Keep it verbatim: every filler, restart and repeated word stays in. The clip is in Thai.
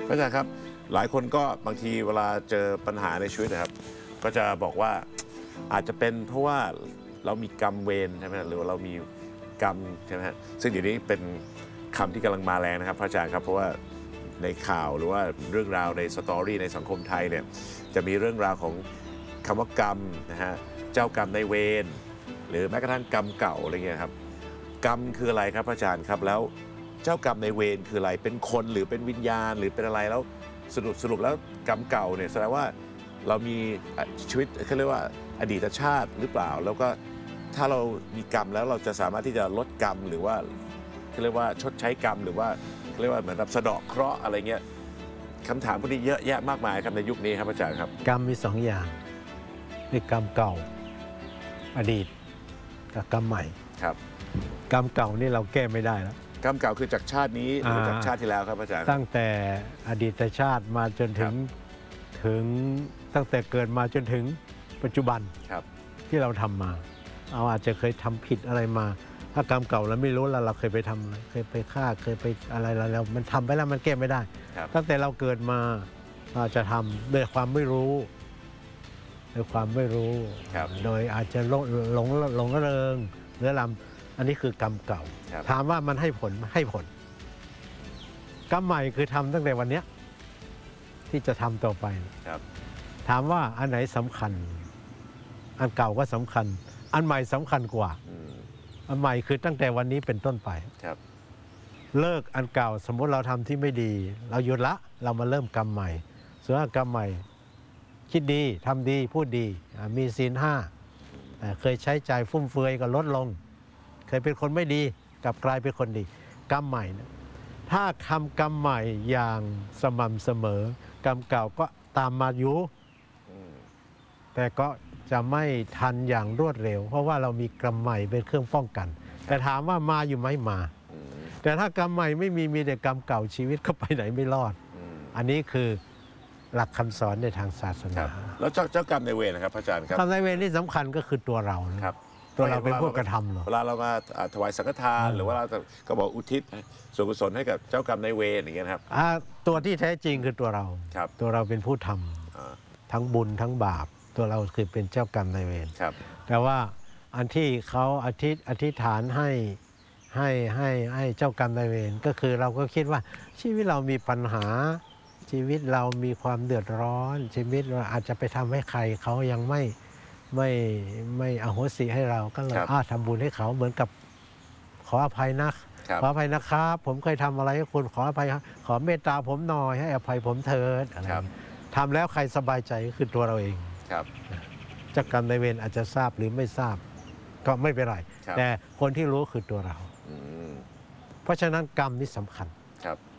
พระอาจารย์ครับหลายคนก็บางทีเวลาเจอปัญหาในชีวิตนะครับก็จะบอกว่าอาจจะเป็นเพราะว่าเรามีกรรมเวรใช่ไหมหรือว่าเรามีกรรมใช่ไหมฮะซึ่งเดี๋ยวนี้เป็นคำที่กำลังมาแรงนะครับพระอาจารย์ครับเพราะว่าในข่าวหรือว่าเรื่องราวในสตอรี่ในสังคมไทยเนี่ยจะมีเรื่องราวของคำว่ากรรมนะฮะเจ้ากรรมนายเวรหรือแม้กระทั่งกรรมเก่าอะไรเงี้ยครับกรรมคืออะไรครับพระอาจารย์ครับแล้วเจ้ากรรมนายเวรคืออะไรเป็นคนหรือเป็นวิญญาณหรือเป็นอะไรแล้วสรุปสรุปแล้วกรรมเก่าเนี่ยแสดงว่าเรามีชีวิตเขาเรียกว่าอดีตชาติหรือเปล่าแล้วก็ถ้าเรามีกรรมแล้วเราจะสามารถที่จะลดกรรมหรือว่าเขาเรียกว่าชดใช้กรรมหรือว่าเขาเรียกว่าเหมือนกับสะเดาะเคราะห์อะไรเงี้ยคำถามพวกนี้เยอะแยะมากมายครับในยุคนี้ครับอาจารย์ครับกรรมมีสองอย่างคือกรรมเก่าอดีตกับกรรมใหม่ครับกรรมเก่านี่เราแก้ไม่ได้แล้วกรรมเก่าคือจากชาตินี้หรือจากชาติที่แล้วครับอาจารย์ตั้งแต่อดีตชาติมาจนถึงถึงตั้งแต่เกิดมาจนถึงปัจจุบันที่เราทำมาเราอาจจะเคยทำผิดอะไรมาถ้ากรรมเก่าเราไม่รู้แล้วเราเคยไปทำอะไรเคยไปฆ่าเคยไปอะไรแล้วมันทำไปแล้วมันแก้ไม่ได้ตั้งแต่เราเกิดมาเราจะทำด้วยความไม่รู้ด้วยความไม่รู้โดยอาจจะหลงหลงหลงเริงเรือลำอันนี้คือกรรมเก่าถามว่ามันให้ผลให้ผลกรรมใหม่คือทำตั้งแต่วันนี้ที่จะทำต่อไปถามว่าอันไหนสำคัญอันเก่าก็สำคัญอันใหม่สำคัญกว่าอันใหม่คือตั้งแต่วันนี้เป็นต้นไปเลิกอันเก่าสมมติเราทำที่ไม่ดีเราหยุดละเรามาเริ่มกรรมใหม่ส่วนกรรมใหม่คิดดีทำดีพูดดีมีศีลห้าเคยใช้จ่ายฟุ่มเฟือยก็ลดลงเคยเป็นคนไม่ดีกลับกลายเป็นคนดีกรรมใหม่นะถ้าทำกรรมใหม่อย่างสม่ำเสมอกรรมเก่าก็ตามมาอยู่แต่ก็จะไม่ทันอย่างรวดเร็วเพราะว่าเรามีกรรมใหม่เป็นเครื่องป้องกันแต่ถามว่ามาอยู่ไหมมาแต่ถ้ากรรมใหม่ไม่มีมีแต่กรรมเก่าชีวิตก็ไปไหนไม่รอดอันนี้คือหลักคำสอนในทางศาสนาแล้วเจ้าเจ้ากรรมในเวรนะครับพระอาจารย์ครับกรรมในเวรที่สำคัญก็คือตัวเราครับตัวเราเป็นผู้กระทำหรอเวลาเรามาถวายสังฆทานหรือว่าเราก็บอกอุทิศส่วนกุศลให้กับเจ้ากรรมในเวรอย่างเงี้ยครับตัวที่แท้จริงคือตัวเราตัวเราเป็นผู้ทำทั้งบุญทั้งบาปตัวเราคือเป็นเจ้ากรรมในเวรแต่ว่าอันที่เขาอธิษอธิษฐานให้ให้ให้ให้เจ้ากรรมนายเวรก็คือเราก็คิดว่าชีวิตเรามีปัญหาชีวิตเรามีความเดือดร้อนชีวิตเราอาจจะไปทำให้ใครเขายังไม่ไม่ไม่อโหสิให้เราก็เลยอาทำบุญให้เขาเหมือนกับขออภัยนะขออภัยนะครับผมเคยทำอะไรให้คุณขออภัยขอเมตตาผมหน่อยให้อภัยผมเถิดอะไรทำแล้วใครสบายใจก็คือตัวเราเองเจ้ากรรมนายเวรอาจจะทราบหรือไม่ทราบก็ไม่เป็นไรแต่คนที่รู้คือตัวเราเพราะฉะนั้นกรรมนี่สำคัญ